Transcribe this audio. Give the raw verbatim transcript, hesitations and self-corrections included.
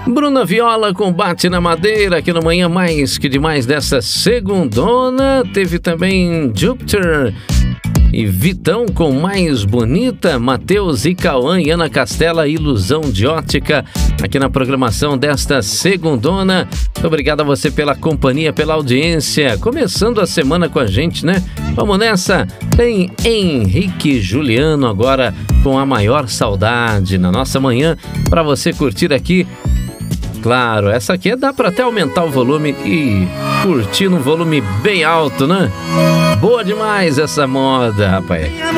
Bruna Viola com Bate na Madeira, aqui no Manhã Mais Que Demais dessa segundona. Teve também Júpiter e Vitão com Mais Bonita, Matheus e Cauã e Ana Castela, Ilusão de Ótica, aqui na programação desta segundona. Muito obrigado a você pela companhia, pela audiência, começando a semana com a gente, né? Vamos nessa, tem Henrique Juliano agora com A Maior Saudade na nossa manhã, para você curtir aqui. Claro, essa aqui dá para até aumentar o volume e curtir num volume bem alto, né? Boa demais essa moda, rapaz.